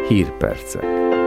Hírpercek.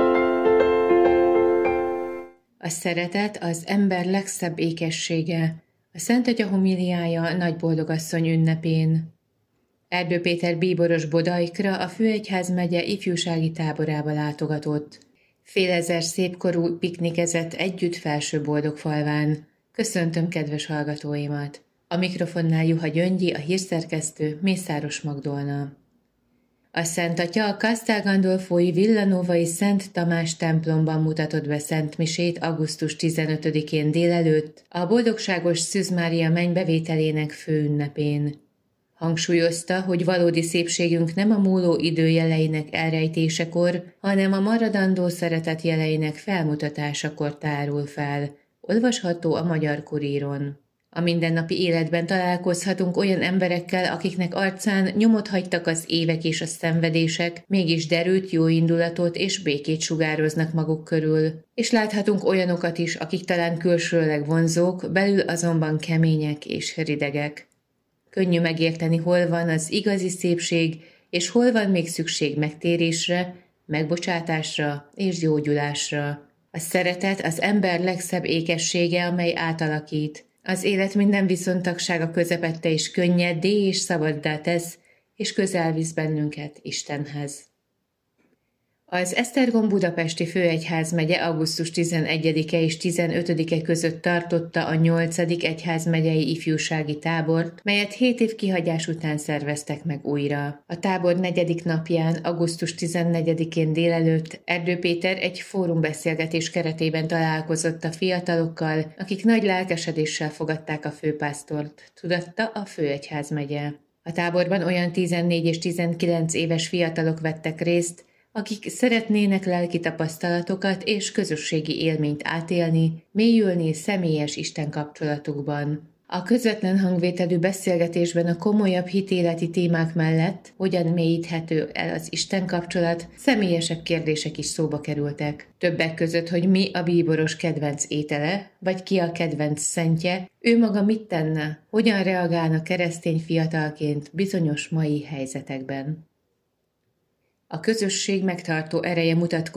A szeretet az ember legszebb ékessége. A Szent Atya homiliája Nagyboldogasszony ünnepén. Erdő Péter bíboros Bodaikra, a Főegyházmegye ifjúsági táborába látogatott. Fél ezer szépkorú piknikezett együtt Felsőboldogfalván. Köszöntöm kedves hallgatóimat! A mikrofonnál Juha Gyöngyi, a hírszerkesztő, Mészáros Magdolna. A Szent Atya a Castel Gandolfói Villanovai Szent Tamás templomban mutatott be szentmisét augusztus 15-én délelőtt, a Boldogságos Szűz Mária mennybevételének főünnepén. Hangsúlyozta, hogy valódi szépségünk nem a múló idő jeleinek elrejtésekor, hanem a maradandó szeretet jeleinek felmutatásakor tárul fel. Olvasható a Magyar Kuríron. A mindennapi életben találkozhatunk olyan emberekkel, akiknek arcán nyomot hagytak az évek és a szenvedések, mégis derült, jóindulatot és békét sugároznak maguk körül. És láthatunk olyanokat is, akik talán külsőleg vonzók, belül azonban kemények és ridegek. Könnyű megérteni, hol van az igazi szépség, és hol van még szükség megtérésre, megbocsátásra és gyógyulásra. A szeretet az ember legszebb ékessége, amely átalakít. Az élet minden viszontagsága közepette is könnyedé és szabaddá tesz, és közel visz bennünket Istenhez. Az Esztergom budapesti Főegyházmegye augusztus 11-e és 15-e között tartotta a 8. egyházmegyei ifjúsági tábort, melyet 7 év kihagyás után szerveztek meg újra. A tábor 4. napján, augusztus 14-én délelőtt Erdő Péter egy fórumbeszélgetés keretében találkozott a fiatalokkal, akik nagy lelkesedéssel fogadták a főpásztort, tudatta a Főegyházmegye. A táborban olyan 14 és 19 éves fiatalok vettek részt, akik szeretnének lelki tapasztalatokat és közösségi élményt átélni, mélyülni személyes Isten kapcsolatukban. A közvetlen hangvételű beszélgetésben a komolyabb hitéleti témák mellett, hogyan mélyíthető el az Isten kapcsolat, személyesebb kérdések is szóba kerültek. Többek között, hogy mi a bíboros kedvenc étele, vagy ki a kedvenc szentje, ő maga mit tenne, hogyan reagálna keresztény fiatalként bizonyos mai helyzetekben. A közösség megtartó ereje mutatkozik